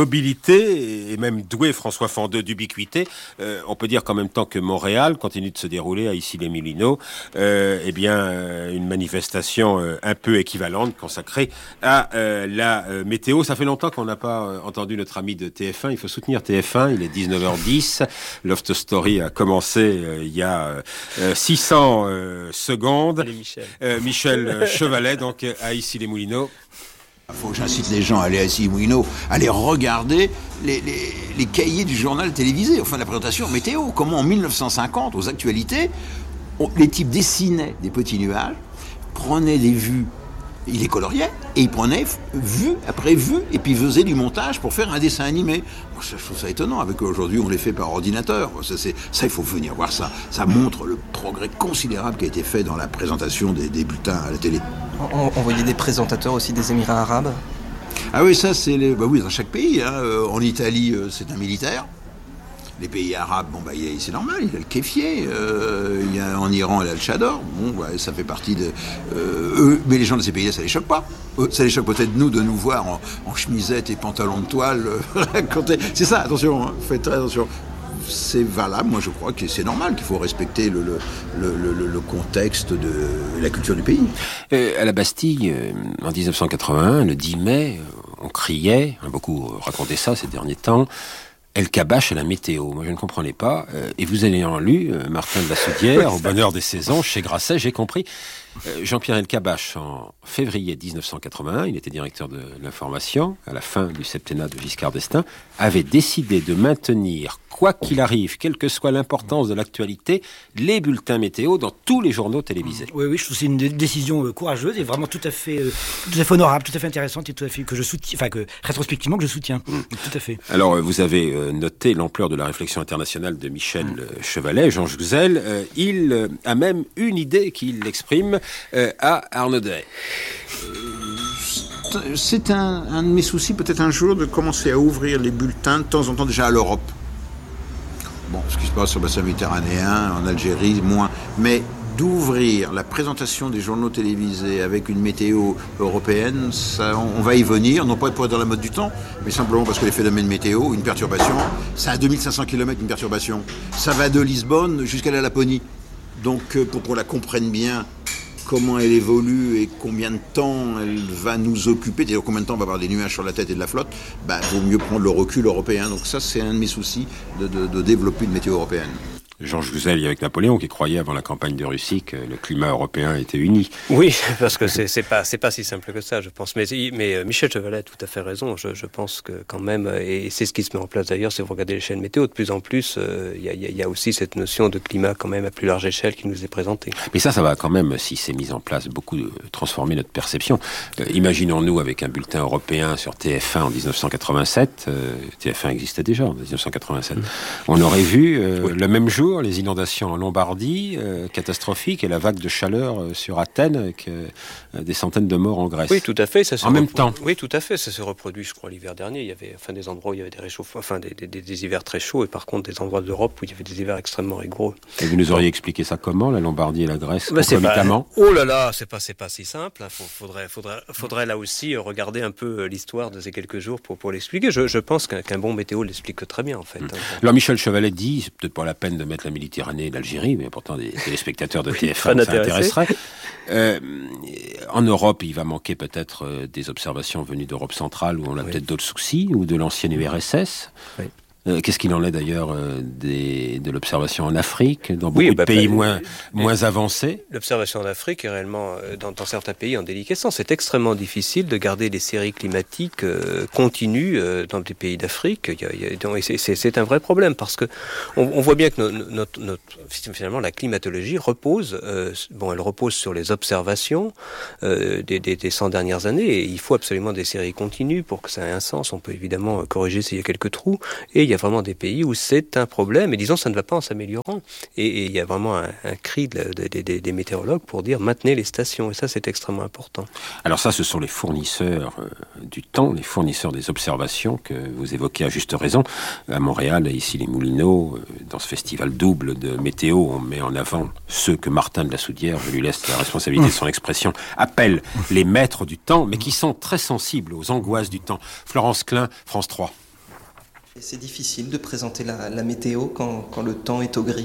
mobilité et même doué, François Fendeux, d'ubiquité, euh, on peut dire qu'en même temps que Montréal continue de se dérouler à Issy-les-Moulineaux, euh, eh bien euh, une manifestation euh, un peu équivalente consacrée à euh, la euh, météo. Ça fait longtemps qu'on n'a pas euh, entendu notre ami de T F un. Il faut soutenir T F un, il est dix-neuf heures dix. Loft Story a commencé euh, il y a euh, six cents euh, secondes. Allez, Michel. Euh, Michel Chevalet, donc à Issy-les-Moulineaux. Il faut que j'incite les gens à aller à Issy-les-Moulineaux, à aller regarder les, les, les cahiers du journal télévisé, enfin la présentation météo. Comment en mille neuf cent cinquante, aux actualités, on, les types dessinaient des petits nuages, prenaient des vues, ils les coloriaient, et ils prenaient vue après vue, et puis faisaient du montage pour faire un dessin animé. Moi, ça, je trouve ça étonnant, avec aujourd'hui on les fait par ordinateur. Ça, c'est, ça, il faut venir voir ça. Ça montre le progrès considérable qui a été fait dans la présentation des, des bulletins à la télé. On, on voyait des présentateurs aussi des Émirats arabes. Ah oui, ça c'est les, bah oui, dans chaque pays. Hein. Euh, en Italie, euh, c'est un militaire. Les pays arabes, bon bah c'est normal, il y a le kéfier. Euh, il y a, en Iran, il y a le chador. Bon, bah, ça fait partie de euh, eux, mais les gens de ces pays-là, ça les choque pas. Eux, ça les choque peut-être nous de nous voir en, en chemisette et pantalon de toile. Euh, c'est ça, attention, hein, faites très attention. C'est valable, moi je crois que c'est normal qu'il faut respecter le, le, le, le, le contexte de la culture du pays. Euh, à la Bastille, euh, en dix-neuf cent quatre-vingt-un, le dix mai, on criait, on a beaucoup raconté ça ces derniers temps, El Kabbach à la météo. Moi, je ne comprenais pas. Euh, et vous ayant lu euh, Martin de la Soudière, au bonheur des saisons, chez Grasset, j'ai compris. Euh, Jean-Pierre El Kabbach, en février dix-neuf cent quatre-vingt-un, il était directeur de l'information, à la fin du septennat de Giscard d'Estaing, avait décidé de maintenir, quoi qu'il arrive, quelle que soit l'importance de l'actualité, les bulletins météo dans tous les journaux télévisés. Oui, oui, je trouve que c'est une décision euh, courageuse et vraiment tout à fait, euh, tout à fait honorable, tout à fait intéressante et tout à fait que je soutiens, enfin que rétrospectivement que je soutiens. Mmh. Tout à fait. Alors, euh, vous avez euh, noté l'ampleur de la réflexion internationale de Michel mmh. euh, Chevalet, Jean Jouzel. Euh, il euh, a même une idée qu'il exprime euh, à Arnaud Day. C'est un, un de mes soucis, peut-être un jour, de commencer à ouvrir les bulletins de temps en temps déjà à l'Europe. Bon, ce qui se passe sur le bassin méditerranéen, en Algérie, moins. Mais d'ouvrir la présentation des journaux télévisés avec une météo européenne, ça, on, on va y venir, non pas pour être dans la mode du temps, mais simplement parce que les phénomènes météo, une perturbation, ça a deux mille cinq cents kilomètres une perturbation. Ça va de Lisbonne jusqu'à la Laponie. Donc, pour qu'on la comprenne bien, comment elle évolue et combien de temps elle va nous occuper, c'est-à-dire combien de temps on va avoir des nuages sur la tête et de la flotte, bah, vaut mieux prendre le recul européen. Donc ça, c'est un de mes soucis de, de, de développer une météo européenne. Jean Jouzel avec Napoléon qui croyait avant la campagne de Russie que le climat européen était uni. Oui, parce que c'est, c'est pas c'est pas si simple que ça, je pense. Mais, mais Michel Chevalet a tout à fait raison. Je, je pense que quand même, et c'est ce qui se met en place d'ailleurs, si vous regardez les chaînes météo, de plus en plus, il euh, y, y, y a aussi cette notion de climat quand même à plus large échelle qui nous est présentée. Mais ça, ça va quand même, si c'est mis en place, beaucoup transformer notre perception. Euh, imaginons-nous avec un bulletin européen sur T F un en dix-neuf cent quatre-vingt-sept. Euh, T F un existait déjà en dix-neuf cent quatre-vingt-sept. Mmh. On aurait vu euh, oui. le même jour jours, les inondations en Lombardie, euh, catastrophiques, et la vague de chaleur euh, sur Athènes, avec euh, des centaines de morts en Grèce. Oui, tout à fait. Ça se en repro- même temps. Oui, tout à fait. Ça se reproduit, je crois, l'hiver dernier. Il y avait enfin, des endroits où il y avait des réchauffements, enfin des, des, des hivers très chauds, et par contre des endroits d'Europe où il y avait des hivers extrêmement rigoureux. Et vous nous auriez expliqué ça comment, la Lombardie et la Grèce, bah, concomitamment ? Oh là là, c'est pas, c'est pas si simple. Il faudrait, faudrait, faudrait là aussi regarder un peu l'histoire de ces quelques jours pour, pour l'expliquer. Je, je pense qu'un, qu'un bon météo l'explique très bien, en fait. Mmh. Alors Michel Chevalet dit, c'est peut-être pas la peine de mettre la Méditerranée et l'Algérie, mais pourtant des téléspectateurs de oui, T F un, ça intéresserait. Euh, en Europe, il va manquer peut-être euh, des observations venues d'Europe centrale, où on a oui. peut-être d'autres soucis, ou de l'ancienne U R S S. Oui. Euh, qu'est-ce qu'il en est d'ailleurs euh, des, de l'observation en Afrique, dans beaucoup oui, bah, de pays bah, moins, les, moins avancés? L'observation en Afrique est réellement, euh, dans, dans certains pays, en déliquescence. C'est extrêmement difficile de garder des séries climatiques euh, continues euh, dans des pays d'Afrique. Il y a, il y a, c'est, c'est, c'est un vrai problème, parce que on, on voit bien que notre, notre, notre, finalement la climatologie repose, euh, bon, elle repose sur les observations euh, des, des, des cent dernières années, et il faut absolument des séries continues pour que ça ait un sens. On peut évidemment corriger s'il y a quelques trous, et il y a vraiment des pays où c'est un problème, et disons ça ne va pas en s'améliorant. Et, et il y a vraiment un, un cri de, de, de, de, des météorologues pour dire maintenez les stations, et ça c'est extrêmement important. Alors ça, ce sont les fournisseurs euh, du temps, les fournisseurs des observations que vous évoquez à juste raison. À Montréal, ici les Moulineaux, euh, dans ce festival double de météo, on met en avant ceux que Martin de la Soudière, je lui laisse la responsabilité de son expression, appelle les maîtres du temps, mais qui sont très sensibles aux angoisses du temps. Florence Klein, France trois. Et c'est difficile de présenter la, la météo quand, quand le temps est au gris ?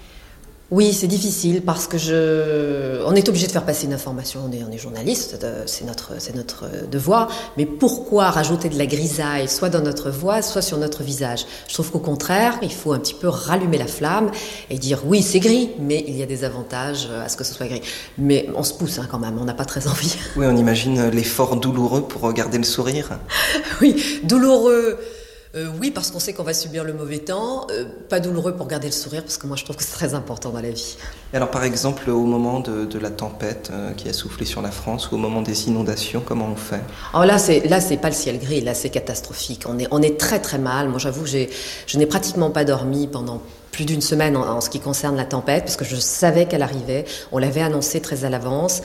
Oui, c'est difficile parce que je... on est obligé de faire passer une information, on est, on est journaliste, c'est notre, c'est notre devoir, mais pourquoi rajouter de la grisaille, soit dans notre voix, soit sur notre visage ? Je trouve qu'au contraire, il faut un petit peu rallumer la flamme et dire oui, c'est gris, mais il y a des avantages à ce que ce soit gris. Mais on se pousse hein, quand même, on n'a pas très envie. Oui, on imagine l'effort douloureux pour garder le sourire. Oui, douloureux. Euh, oui, parce qu'on sait qu'on va subir le mauvais temps. Euh, pas douloureux pour garder le sourire, parce que moi je trouve que c'est très important dans la vie. Et alors par exemple, au moment de, de la tempête euh, qui a soufflé sur la France, ou au moment des inondations, comment on fait ? Alors là, c'est, là, c'est pas le ciel gris, là c'est catastrophique. On est, on est très très mal. Moi j'avoue, j'ai, je n'ai pratiquement pas dormi pendant plus d'une semaine en, en ce qui concerne la tempête, parce que je savais qu'elle arrivait. On l'avait annoncé très à l'avance.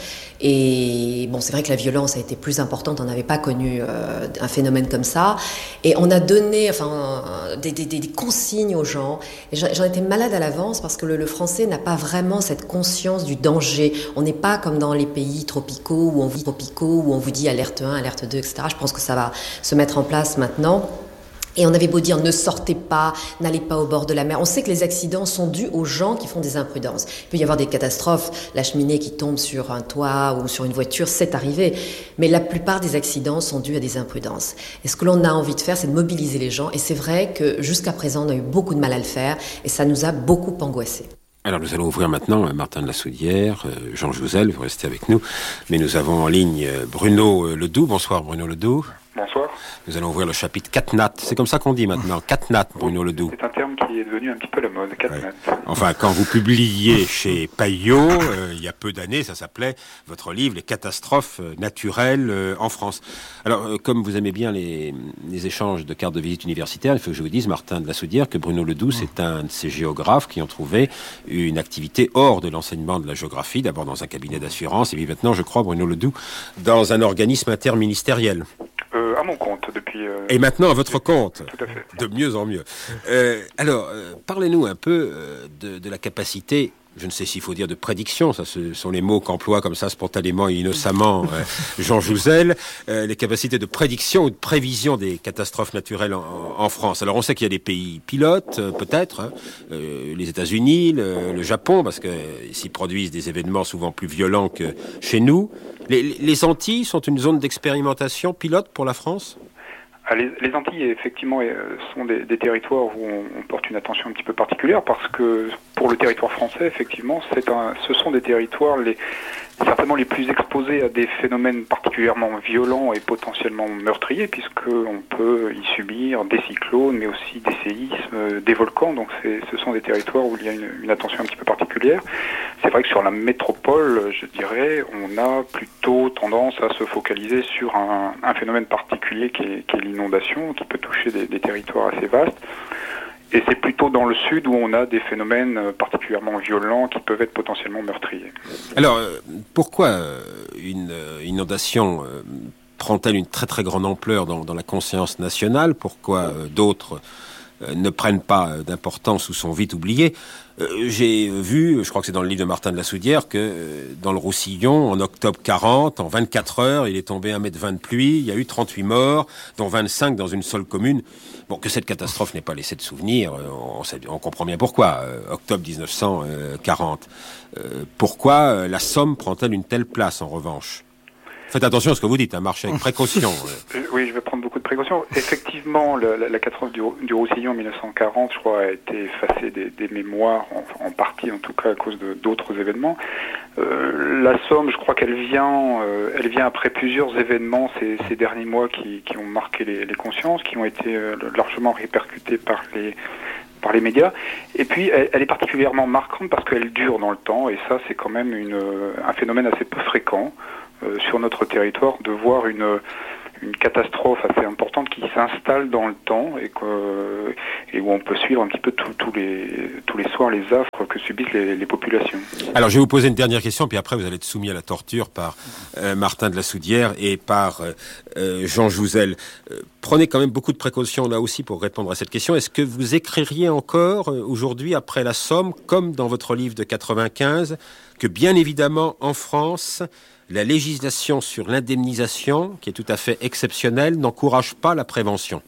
Et bon, c'est vrai que la violence a été plus importante. On n'avait pas connu euh, un phénomène comme ça. Et on a donné enfin, des, des, des consignes aux gens. Et j'en étais malade à l'avance parce que le, le français n'a pas vraiment cette conscience du danger. On n'est pas comme dans les pays tropicaux où on vous dit tropicaux, où on vous dit alerte un, alerte deux, et cetera. Je pense que ça va se mettre en place maintenant. Et on avait beau dire ne sortez pas, n'allez pas au bord de la mer. On sait que les accidents sont dus aux gens qui font des imprudences. Il peut y avoir des catastrophes, la cheminée qui tombe sur un toit ou sur une voiture, c'est arrivé. Mais la plupart des accidents sont dus à des imprudences. Et ce que l'on a envie de faire, c'est de mobiliser les gens. Et c'est vrai que jusqu'à présent, on a eu beaucoup de mal à le faire et ça nous a beaucoup angoissés. Alors nous allons ouvrir maintenant Martin de la Soudière, Jean Jouzel, vous restez avec nous. Mais nous avons en ligne Bruno Ledoux. Bonsoir Bruno Ledoux. Bonsoir. Nous allons ouvrir le chapitre Catnat. C'est comme ça qu'on dit maintenant, Catnat, Bruno Ledoux. C'est un terme qui est devenu un petit peu la mode, Catnat. Ouais. Enfin, quand vous publiiez chez Payot, euh, il y a peu d'années, ça s'appelait, votre livre, Les catastrophes naturelles euh, en France. Alors, euh, comme vous aimez bien les, les échanges de cartes de visite universitaires, il faut que je vous dise, Martin de la Soudière, que Bruno Ledoux, c'est un de ces géographes qui ont trouvé une activité hors de l'enseignement de la géographie, d'abord dans un cabinet d'assurance, et puis maintenant, je crois, Bruno Ledoux, dans un organisme interministériel. Euh, à mon compte depuis... Euh... Et maintenant à votre compte. Tout à fait. De mieux en mieux. Euh, alors, euh, parlez-nous un peu euh, de, de la capacité, je ne sais s'il faut dire de prédiction, ça ce sont les mots qu'emploie comme ça spontanément et innocemment euh, Jean Jouzel, euh, les capacités de prédiction ou de prévision des catastrophes naturelles en, en France. Alors on sait qu'il y a des pays pilotes, euh, peut-être, hein, euh, les États-Unis, le, le Japon, parce qu'ils s'y produisent des événements souvent plus violents que chez nous. Les, les Antilles sont une zone d'expérimentation pilote pour la France ? Les, les Antilles, effectivement, sont des, des territoires où on, on porte une attention un petit peu particulière parce que pour le territoire français, effectivement, c'est un, ce sont des territoires les, certainement les plus exposés à des phénomènes particulièrement violents et potentiellement meurtriers puisqu'on peut y subir des cyclones, mais aussi des séismes, des volcans. Donc c'est, ce sont des territoires où il y a une, une attention un petit peu particulière. C'est vrai que sur la métropole, je dirais, on a plutôt tendance à se focaliser sur un, un phénomène particulier qui est, qui est l'inondation, qui peut toucher des, des territoires assez vastes. Et c'est plutôt dans le sud où on a des phénomènes particulièrement violents qui peuvent être potentiellement meurtriers. Alors, euh, pourquoi euh, une euh, inondation euh, prend-elle une très très grande ampleur dans, dans la conscience nationale? Pourquoi euh, d'autres euh, ne prennent pas euh, d'importance ou sont vite oubliés? euh, J'ai vu, je crois que c'est dans le livre de Martin de la Soudière, que euh, dans le Roussillon, en octobre quarante, en vingt-quatre heures, il est tombé un mètre vingt de pluie, il y a eu trente-huit morts, dont vingt-cinq dans une seule commune. Bon, que cette catastrophe n'ait pas laissé de souvenir, on, sait, on comprend bien pourquoi. Euh, octobre dix-neuf cent quarante. Euh, pourquoi euh, la Somme prend-elle une telle place, en revanche? Faites attention à ce que vous dites, hein, marchez avec précaution. Oui, je vais prendre beaucoup de précautions. Effectivement, le, la, la catastrophe du, du Roussillon en mille neuf cent quarante, je crois, a été effacée des, des mémoires, en, en partie en tout cas à cause de, d'autres événements. Euh, la Somme, je crois qu'elle vient, euh, elle vient après plusieurs événements ces, ces derniers mois qui, qui ont marqué les, les consciences, qui ont été euh, largement répercutés par les par les médias. Et puis, elle, elle est particulièrement marquante parce qu'elle dure dans le temps, et ça, c'est quand même une, un phénomène assez peu fréquent euh, sur notre territoire, de voir une, une catastrophe assez importante qui s'installe dans le temps et, que, et où on peut suivre un petit peu tout, tout les, tous les soirs les affres que subissent les, les populations. Alors, je vais vous poser une dernière question, puis après, vous allez être soumis à la torture par euh, Martin de la Soudière et par euh, Jean Jouzel. Euh, prenez quand même beaucoup de précautions là aussi pour répondre à cette question. Est-ce que vous écririez encore euh, aujourd'hui, après la Somme, comme dans votre livre de quatre-vingt-quinze, que bien évidemment, en France, la législation sur l'indemnisation, qui est tout à fait exceptionnelle, n'encourage pas la prévention?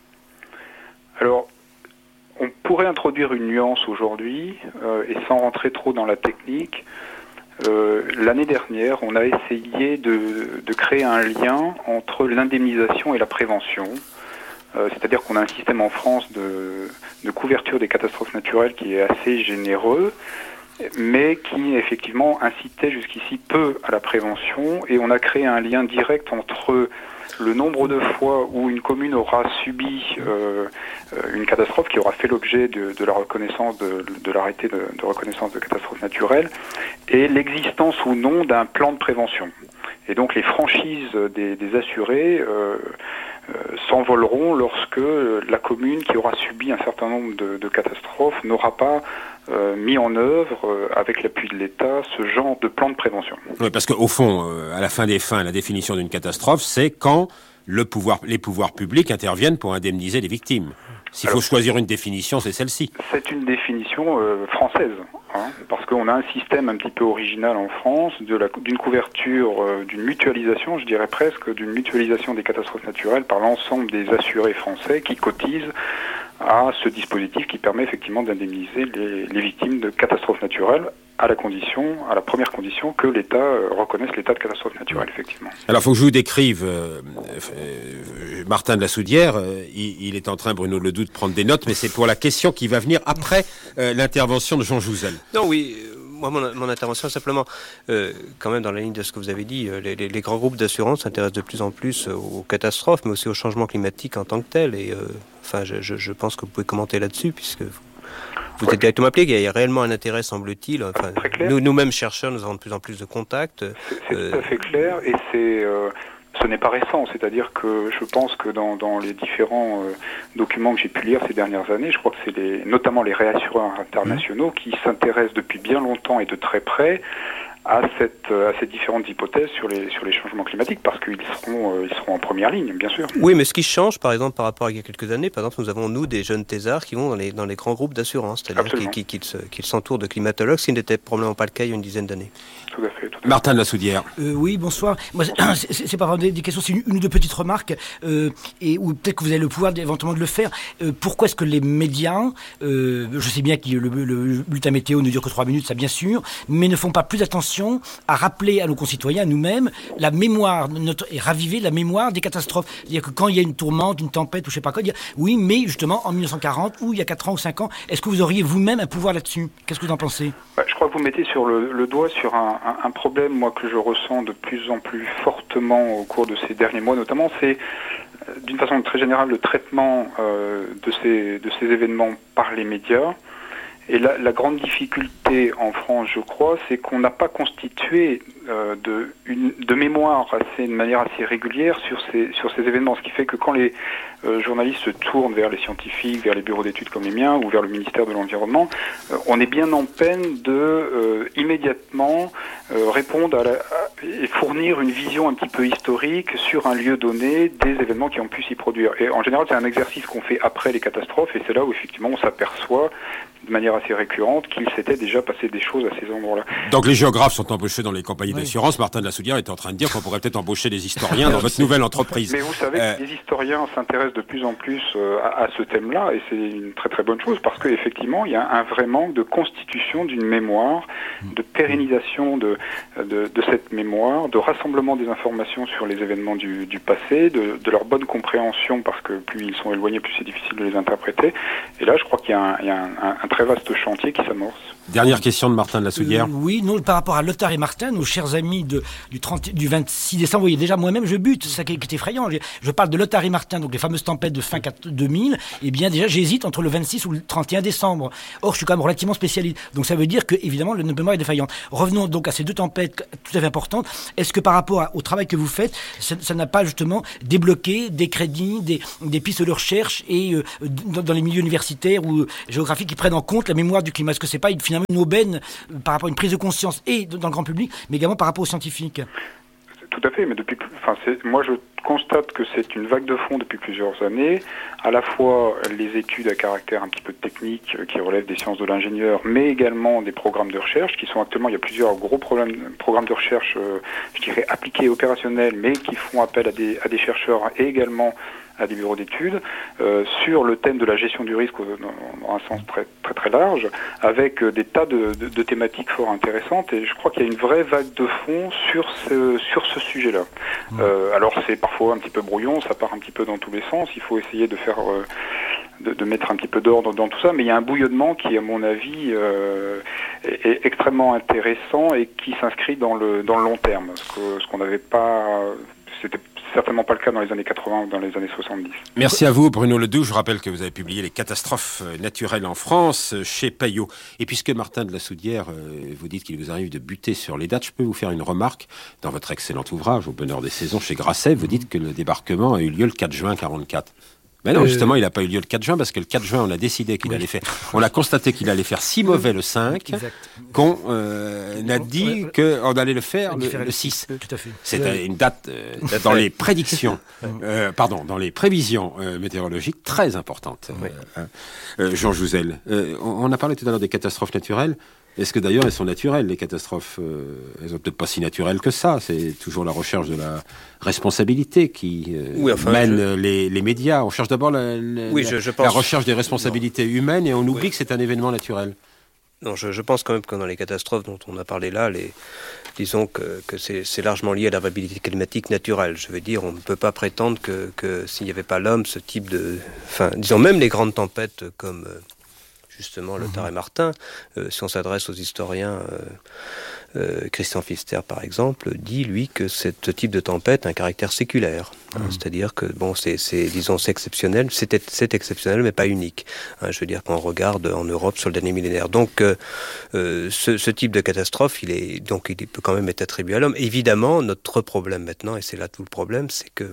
Alors, on pourrait introduire une nuance aujourd'hui, euh, et sans rentrer trop dans la technique. Euh, l'année dernière, on a essayé de, de créer un lien entre l'indemnisation et la prévention. Euh, c'est-à-dire qu'on a un système en France de, de couverture des catastrophes naturelles qui est assez généreux, mais qui effectivement incitait jusqu'ici peu à la prévention, et on a créé un lien direct entre le nombre de fois où une commune aura subi euh, une catastrophe qui aura fait l'objet de, de la reconnaissance de, de l'arrêté de, de reconnaissance de catastrophe naturelle et l'existence ou non d'un plan de prévention. Et donc les franchises des, des assurés euh, euh, s'envoleront lorsque la commune qui aura subi un certain nombre de, de catastrophes n'aura pas Euh, mis en œuvre, euh, avec l'appui de l'État, ce genre de plan de prévention. Oui, parce qu'au fond, euh, à la fin des fins, la définition d'une catastrophe, c'est quand le pouvoir, les pouvoirs publics interviennent pour indemniser les victimes. S'il faut choisir une définition, c'est celle-ci. C'est une définition euh, française, hein, parce qu'on a un système un petit peu original en France, de la, d'une couverture, euh, d'une mutualisation, je dirais presque, d'une mutualisation des catastrophes naturelles par l'ensemble des assurés français qui cotisent à ce dispositif qui permet effectivement d'indemniser les, les victimes de catastrophes naturelles, à la condition, à la première condition que l'État euh, reconnaisse l'état de catastrophe naturelle, effectivement. Alors, il faut que je vous décrive euh, euh, Martin de la Soudière. Euh, il, il est en train, Bruno Ledoux, de prendre des notes, mais c'est pour la question qui va venir après euh, l'intervention de Jean Jouzel. Non, oui. Moi, mon, mon intervention, simplement, euh, quand même dans la ligne de ce que vous avez dit, euh, les, les, les grands groupes d'assurance s'intéressent de plus en plus aux catastrophes, mais aussi au changement climatique en tant que tel. Et euh, enfin, je, je, je pense que vous pouvez commenter là-dessus, puisque vous, vous êtes directement appelé. Il y a réellement un intérêt, semble-t-il. Enfin, nous, nous-mêmes chercheurs, nous avons de plus en plus de contacts. C'est, c'est euh, tout à fait clair, et c'est. Euh... Ce n'est pas récent, c'est-à-dire que je pense que dans, dans les différents euh, documents que j'ai pu lire ces dernières années, je crois que c'est les, notamment les réassureurs internationaux qui s'intéressent depuis bien longtemps et de très près à, cette, à ces différentes hypothèses sur les, sur les changements climatiques, parce qu'ils seront, euh, ils seront en première ligne, bien sûr. Oui, mais ce qui change, par exemple, par rapport à il y a quelques années, par exemple, nous avons, nous, des jeunes thésards qui vont dans les, dans les grands groupes d'assurance, c'est-à-dire qu'ils, qu'ils, qu'ils, se, qu'ils s'entourent de climatologues, ce qui n'était probablement pas le cas il y a une dizaine d'années. Tout à fait. Tout à fait. Martin de la Soudière. Euh, oui, bonsoir. Moi, c'est, c'est, c'est pas vraiment des, des questions, c'est une, une ou deux petites remarques, euh, et ou peut-être que vous avez le pouvoir éventuellement de le faire. Euh, pourquoi est-ce que les médias, euh, je sais bien que le, le, le bulletin météo ne dure que trois minutes, ça bien sûr, mais ne font pas plus attention à rappeler à nos concitoyens, à nous-mêmes, la mémoire, notre, et raviver la mémoire des catastrophes. C'est-à-dire que quand il y a une tourmente, une tempête, ou je sais pas quoi, dire oui, mais justement, en mille neuf cent quarante, ou il y a quatre ans ou cinq ans, est-ce que vous auriez vous-même un pouvoir là-dessus? Qu'est-ce que vous en pensez? Ouais, je crois que vous mettez sur le, le doigt sur un, un, un problème, moi, que je ressens de plus en plus fortement au cours de ces derniers mois, notamment, c'est, d'une façon très générale, le traitement euh, de, ces, de ces événements par les médias. Et la, la grande difficulté en France, je crois, c'est qu'on n'a pas constitué euh, de, une, de mémoire assez, de manière assez régulière sur ces, sur ces événements. Ce qui fait que quand les euh, journalistes se tournent vers les scientifiques, vers les bureaux d'études comme les miens ou vers le ministère de l'Environnement, euh, on est bien en peine de euh, immédiatement euh, répondre à la, à, et fournir une vision un petit peu historique sur un lieu donné des événements qui ont pu s'y produire. Et en général, c'est un exercice qu'on fait après les catastrophes et c'est là où effectivement on s'aperçoit de manière assez récurrente qu'il s'était déjà passé des choses à ces endroits-là. Donc les géographes sont embauchés dans les compagnies oui. d'assurance. Martin de la Soudière était en train de dire qu'on pourrait peut-être embaucher des historiens dans votre nouvelle entreprise. Mais vous savez euh... que les historiens s'intéressent de plus en plus euh, à, à ce thème-là et c'est une très très bonne chose parce qu'effectivement il y a un vrai manque de constitution d'une mémoire, de pérennisation de, de, de cette mémoire, de rassemblement des informations sur les événements du, du passé, de, de leur bonne compréhension parce que plus ils sont éloignés, plus c'est difficile de les interpréter. Et là je crois qu'il y a un, il y a un, un, un très vaste chantier qui s'amorce. Dernière question de Martin de la Soudière. Euh, oui, non, par rapport à Lothar et Martin, nos chers amis de, du, trente, du vingt-six décembre, vous voyez, déjà moi-même je bute, c'est ça qui est, qui est effrayant. Je, je parle de Lothar et Martin, donc les fameuses tempêtes de fin deux mille, et bien déjà j'hésite entre le vingt-six ou le trente et un décembre. Or, je suis quand même relativement spécialiste. Donc ça veut dire que, évidemment, le mémoire est défaillante. Revenons donc à ces deux tempêtes tout à fait importantes. Est-ce que par rapport à, au travail que vous faites, ça, ça n'a pas justement débloqué des crédits, des, des pistes de recherche et euh, dans, dans les milieux universitaires ou euh, géographiques qui prennent en compte la mémoire du climat? Est-ce que c'est pas finalement une aubaine euh, par rapport à une prise de conscience et dans le grand public, mais également par rapport aux scientifiques? Tout à fait, mais depuis, enfin, c'est, moi je constate que c'est une vague de fond depuis plusieurs années, à la fois les études à caractère un petit peu technique euh, qui relèvent des sciences de l'ingénieur, mais également des programmes de recherche qui sont actuellement, il y a plusieurs gros problèmes, programmes de recherche, euh, je dirais appliqués, opérationnels, mais qui font appel à des, à des chercheurs et également à des bureaux d'études, euh, sur le thème de la gestion du risque dans, dans un sens très très très large, avec euh, des tas de, de, de thématiques fort intéressantes, et je crois qu'il y a une vraie vague de fond sur ce, sur ce sujet-là. Mmh. Euh, alors c'est parfois un petit peu brouillon, ça part un petit peu dans tous les sens, il faut essayer de faire... Euh, De, de mettre un petit peu d'ordre dans tout ça, mais il y a un bouillonnement qui, à mon avis, euh, est, est extrêmement intéressant et qui s'inscrit dans le dans le long terme, ce que ce qu'on n'avait pas, c'était certainement pas le cas dans les années quatre-vingts ou dans les années soixante-dix. Merci à vous, Bruno Ledoux. Je rappelle que vous avez publié Les catastrophes naturelles en France chez Payot. Et puisque Martin de la Soudière, vous dites qu'il vous arrive de buter sur les dates, je peux vous faire une remarque. Dans votre excellent ouvrage, Au bonheur des saisons, chez Grasset, vous dites que le débarquement a eu lieu le quatre juin quarante-quatre. Mais non, justement, il n'a pas eu lieu le quatre juin, parce que le quatre juin, on a décidé qu'il oui. allait faire... On a constaté qu'il allait faire si mauvais le cinq, exact. qu'on euh, a dit qu'on allait le faire le, le six. Tout à fait. C'est oui. une date euh, dans les prédictions, euh, pardon, dans les prévisions euh, météorologiques très importante. Oui. Euh, euh, Jean Jouzel, euh, on, on a parlé tout à l'heure des catastrophes naturelles. Est-ce que d'ailleurs elles sont naturelles, les catastrophes? euh, Elles sont peut-être pas si naturelles que ça. C'est toujours la recherche de la responsabilité qui euh, oui, enfin, mène je... les, les médias. On cherche d'abord la, la, oui, je, je pense... la recherche des responsabilités non. humaines et on oublie oui. que c'est un événement naturel. Non, je, je pense quand même que dans les catastrophes dont on a parlé là, les, disons que, que c'est, c'est largement lié à la variabilité climatique naturelle. Je veux dire, on ne peut pas prétendre que, que s'il n'y avait pas l'homme, ce type de... Enfin, disons même les grandes tempêtes comme... Euh, justement Lothar et Martin, euh, si on s'adresse aux historiens, euh, euh, Christian Pfister par exemple, dit lui que ce type de tempête a un caractère séculaire. Hein, mmh. C'est-à-dire que bon, c'est, c'est disons, c'est exceptionnel, c'est, c'est exceptionnel, mais pas unique. Hein, je veux dire qu'on regarde en Europe sur le dernier millénaire. Donc, euh, euh, ce, ce type de catastrophe, il est donc il peut quand même être attribué à l'homme. Évidemment, notre problème maintenant, et c'est là tout le problème, c'est que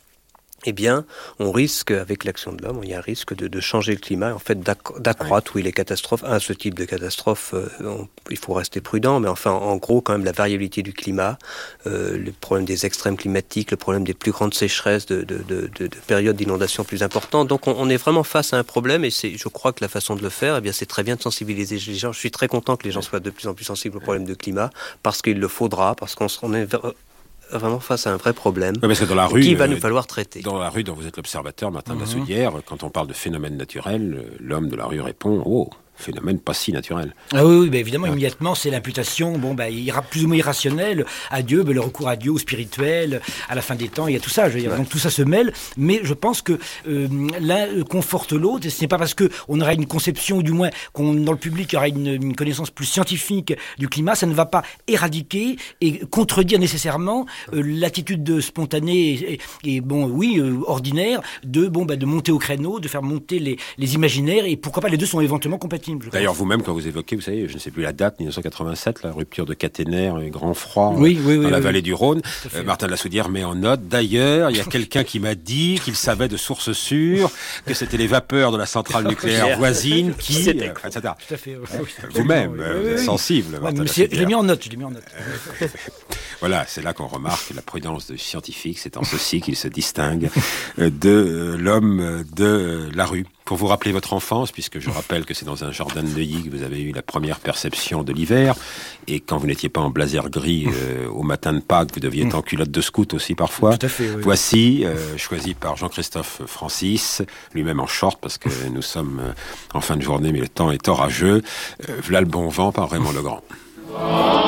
eh bien, on risque, avec l'action de l'homme, il y a un risque de, de changer le climat, en fait, d'accro- d'accroître, oui, les catastrophes. Un, ce type de catastrophe, euh, on, il faut rester prudent, mais enfin, en gros, quand même, la variabilité du climat, euh, le problème des extrêmes climatiques, le problème des plus grandes sécheresses, de, de, de, de, de périodes d'inondation plus importantes. Donc, on, on est vraiment face à un problème, et c'est, je crois que la façon de le faire, eh bien, c'est très bien de sensibiliser les gens. Je suis très content que les gens soient de plus en plus sensibles au problème de climat, parce qu'il le faudra, parce qu'on on est vraiment face à un vrai problème oui, parce que dans la rue, qu'il va nous falloir traiter. Dans la rue dont vous êtes l'observateur, Martin mm-hmm. de la Soudière, quand on parle de phénomène naturel, l'homme de la rue répond « Oh !» phénomène pas si naturel. Ah oui, oui bah évidemment, ah. immédiatement, c'est l'imputation, bon, bah, il ira plus ou moins irrationnel à Dieu, bah, le recours à Dieu, au spirituel, à la fin des temps, il y a tout ça, je veux dire, ouais. donc tout ça se mêle, mais je pense que euh, l'un conforte l'autre, et ce n'est pas parce qu'on aura une conception, ou du moins qu'on, dans le public, il y aura une, une connaissance plus scientifique du climat, ça ne va pas éradiquer et contredire nécessairement euh, l'attitude de spontanée et, et, et bon, oui, euh, ordinaire, de, bon, bah, de monter au créneau, de faire monter les, les imaginaires, et pourquoi pas, les deux sont éventuellement compatibles. Alpes-Maritimes. D'ailleurs, vous-même, quand vous évoquez, vous savez, je ne sais plus la date, dix-neuf cent quatre-vingt-sept, la rupture de caténaire et grand froid oui, oui, oui, dans la oui, vallée oui. du Rhône, euh, Martin de la Soudière met en note. D'ailleurs, il y a quelqu'un qui m'a dit qu'il savait de source sûre que c'était les vapeurs de la centrale nucléaire voisine qui, euh, et cetera. Tout à fait. Oui, oui, vous-même, oui, euh, oui, vous êtes oui. sensible. Ouais, Martin mais de la c'est- je Soudière. l'ai mis en note. Je l'ai mis en note. Voilà, c'est là qu'on remarque la prudence de scientifique. C'est en ceci qu'il se distingue euh, de euh, l'homme euh, de euh, la rue. Pour vous rappeler votre enfance, puisque je rappelle que c'est dans un jardin de Neuilly que vous avez eu la première perception de l'hiver, et quand vous n'étiez pas en blazer gris euh, au matin de Pâques, vous deviez être en culotte de scout aussi parfois. Tout à fait, oui. Voici, euh, choisi par Jean-Christophe Francis, lui-même en short, parce que nous sommes euh, en fin de journée, mais le temps est orageux. Euh, V'là le bon vent par Raymond Legrand.